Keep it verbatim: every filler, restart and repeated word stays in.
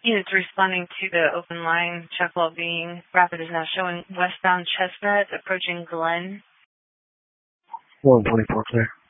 Units responding to the open line. Check well being. Rapid is now showing westbound Chestnut approaching Glen. one twenty-four clear.